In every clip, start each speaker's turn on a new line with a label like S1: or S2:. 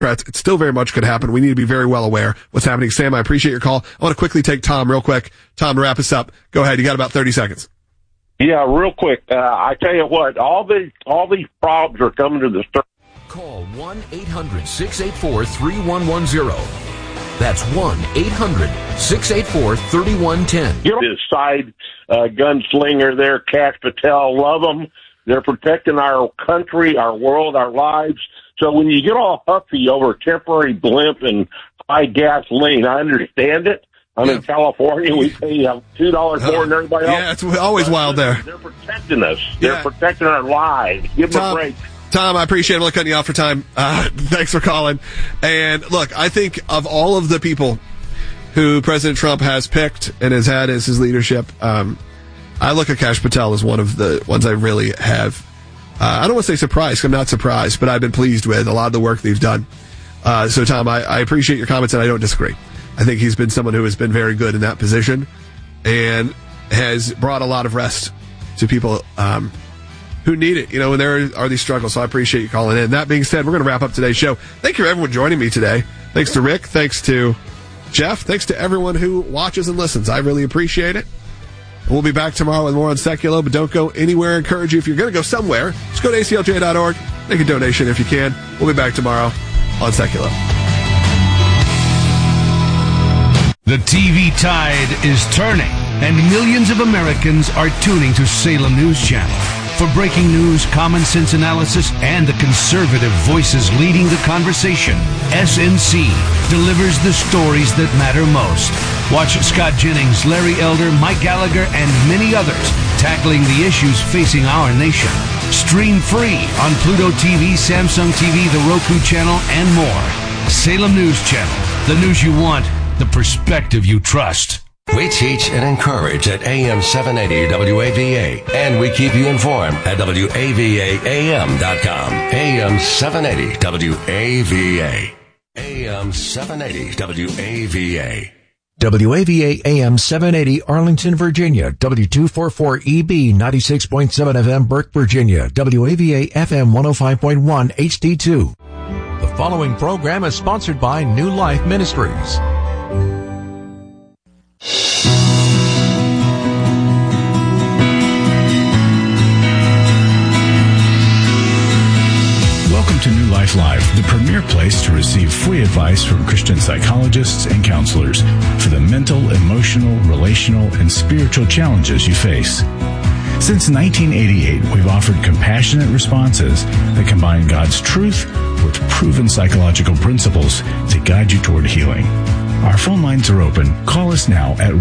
S1: It still very much could happen. We need to be very well aware what's happening. Sam, I appreciate your call. I want to quickly take Tom real quick. Tom, to wrap us up. Go ahead. You got about 30 seconds.
S2: Yeah, real quick. I tell you what, all these problems are coming to the surface.
S3: Call 1-800-684-3110. That's 1-800-684-3110.
S2: Get this side gunslinger there, Kash Patel. Love them. They're protecting our country, our world, our lives. So when you get all huffy over temporary blimp and high gasoline, I understand it. I'm in California. We pay $2 more than everybody else.
S1: Yeah, it's always wild there.
S2: They're protecting us. They're protecting our lives. Give them a break.
S1: Tom, I appreciate it. I'm not cutting you off for time. Thanks for calling. And look, I think of all of the people who President Trump has picked and has had as his leadership, I look at Kash Patel as one of the ones I really have. I don't want to say surprised. I'm not surprised, but I've been pleased with a lot of the work they've done. So, Tom, I appreciate your comments, and I don't disagree. I think he's been someone who has been very good in that position and has brought a lot of rest to people who need it, when there are these struggles. So I appreciate you calling in. That being said, we're going to wrap up today's show. Thank you, everyone, joining me today. Thanks to Rick. Thanks to Jeff. Thanks to everyone who watches and listens. I really appreciate it. We'll be back tomorrow with more on Seculo, but don't go anywhere. I encourage you, if you're going to go somewhere, just go to aclj.org, make a donation if you can. We'll be back tomorrow on Seculo.
S4: The TV tide is turning, and millions of Americans are tuning to Salem News Channel. For breaking news, common sense analysis, and the conservative voices leading the conversation, SNC delivers the stories that matter most. Watch Scott Jennings, Larry Elder, Mike Gallagher, and many others tackling the issues facing our nation. Stream free on Pluto TV, Samsung TV, the Roku channel, and more. Salem News Channel, the news you want, the perspective you trust.
S5: We teach and encourage at AM 780 WAVA, and we keep you informed at WAVAAM.com. AM 780 WAVA. AM 780 WAVA.
S6: WAVA AM 780 Arlington, Virginia. W244EB 96.7 FM Burke, Virginia. WAVA FM 105.1 HD2. The following program is sponsored by New Life Ministries.
S7: Welcome to New Life Live, the premier place to receive free advice from Christian psychologists and counselors for the mental, emotional, relational, and spiritual challenges you face. Since 1988, we've offered compassionate responses that combine God's truth with proven psychological principles to guide you toward healing. Our phone lines are open. Call us now at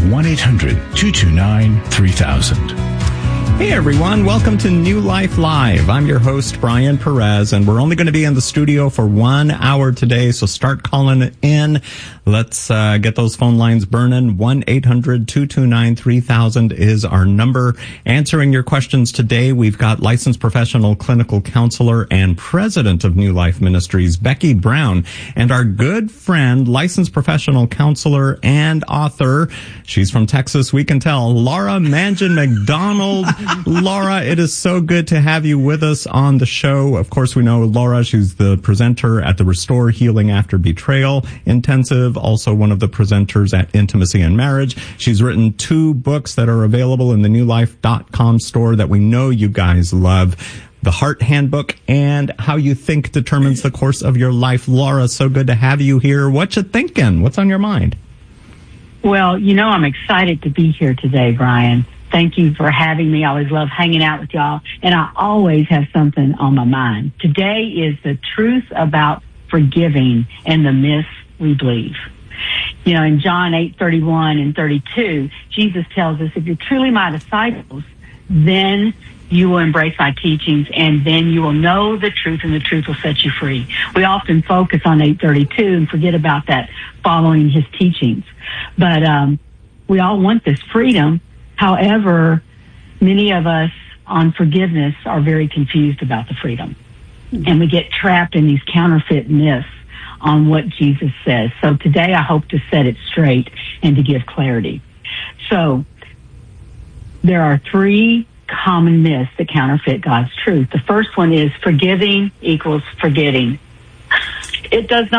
S7: 1-800-229-3000.
S8: Hey everyone, welcome to New Life Live. I'm your host, Brian Perez, and we're only going to be in the studio for 1 hour today, so start calling in. Let's get those phone lines burning. 1-800-229-3000 is our number. Answering your questions today, we've got licensed professional clinical counselor and president of New Life Ministries, Becky Brown, and our good friend, licensed professional counselor and author, she's from Texas, we can tell, Laura Mangin McDonald. Laura, it is so good to have you with us on the show. Of course, we know Laura. She's the presenter at the Restore Healing After Betrayal Intensive, also one of the presenters at Intimacy and Marriage. She's written 2 books that are available in the newlife.com store that we know you guys love. The Heart Handbook and How You Think Determines the Course of Your Life. Laura, so good to have you here. What you thinking? What's on your mind?
S9: Well, I'm excited to be here today, Brian. Thank you for having me. I always love hanging out with y'all, and I always have something on my mind. Today is the truth about forgiving and the myths we believe. In John 8:31 and 32, Jesus tells us, if you're truly my disciples, then you will embrace my teachings, and then you will know the truth, and the truth will set you free. We often focus on 8:32 and forget about that, following his teachings. But we all want this freedom. However, many of us on forgiveness are very confused about the freedom. And we get trapped in these counterfeit myths on what Jesus says. So today I hope to set it straight and to give clarity. So there are 3 common myths that counterfeit God's truth. The first one is forgiving equals forgetting. It does not.